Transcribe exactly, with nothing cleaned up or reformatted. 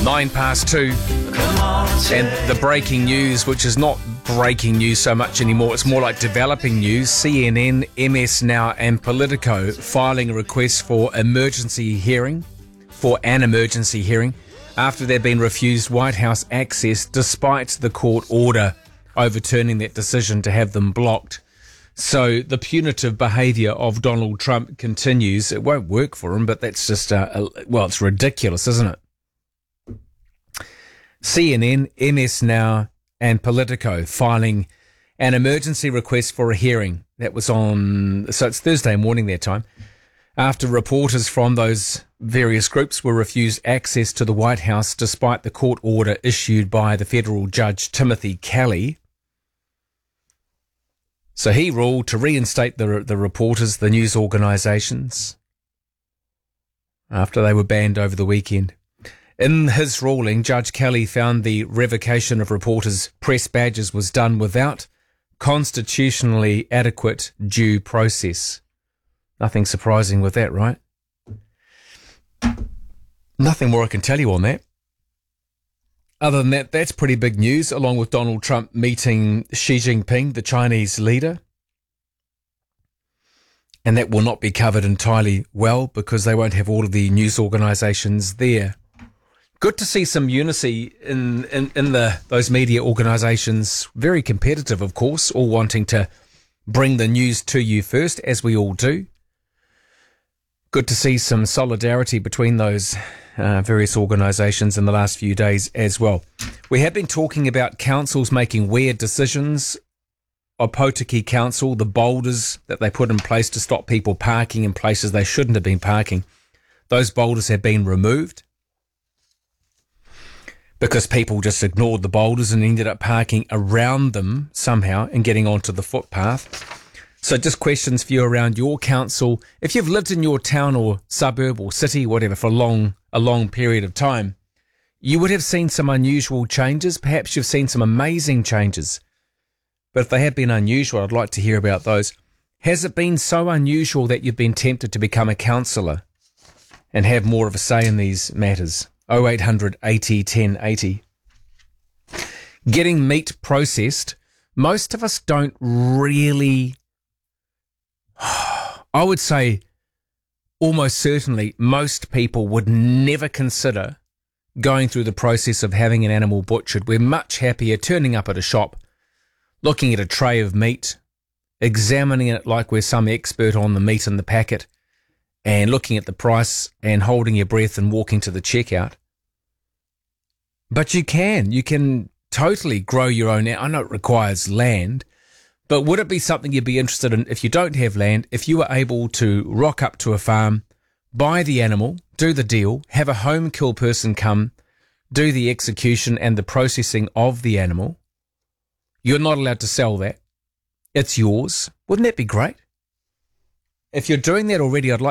Nine past two. And the breaking news, which is not breaking news so much anymore, it's more like developing news. C N N, M S Now and Politico filing a request for emergency hearing, for an emergency hearing, after they've been refused White House access despite the court order overturning that decision to have them blocked. So the punitive behaviour of Donald Trump continues. It won't work for him, but that's just, uh, well, it's ridiculous, isn't it? C N N, M S Now and Politico filing an emergency request for a hearing. That was on, so it's Thursday morning their time, after reporters from those various groups were refused access to the White House despite the court order issued by the federal judge Timothy Kelly. So he ruled to reinstate the the reporters, the news organisations, after they were banned over the weekend. In his ruling, Judge Kelly found the revocation of reporters' press badges was done without constitutionally adequate due process. Nothing surprising with that, right? Nothing more I can tell you on that. Other than that, that's pretty big news, along with Donald Trump meeting Xi Jinping, the Chinese leader. And that will not be covered entirely well because they won't have all of the news organisations there. Good to see some unity in, in, in the those media organisations. Very competitive, of course, all wanting to bring the news to you first, as we all do. Good to see some solidarity between those uh, various organisations in the last few days as well. We have been talking about councils making weird decisions. Opotiki Council, the boulders that they put in place to stop people parking in places they shouldn't have been parking, those boulders have been removed because people just ignored the boulders and ended up parking around them somehow and getting onto the footpath. So just questions for you around your council. If you've lived in your town or suburb or city, whatever, for a long, a long period of time, you would have seen some unusual changes. Perhaps you've seen some amazing changes. But if they have been unusual, I'd like to hear about those. Has it been so unusual that you've been tempted to become a councillor and have more of a say in these matters? oh eight hundred eighty ten eighty. Getting meat processed, most of us don't really, I would say almost certainly most people would never consider going through the process of having an animal butchered. We're much happier turning up at a shop, looking at a tray of meat, examining it like we're some expert on the meat in the packet, and looking at the price and holding your breath and walking to the checkout. But you can. You can totally grow your own. I know it requires land, but would it be something you'd be interested in if you don't have land, if you were able to rock up to a farm, buy the animal, do the deal, have a home kill person come, do the execution and the processing of the animal? You're not allowed to sell that. It's yours. Wouldn't that be great? If you're doing that already, I'd like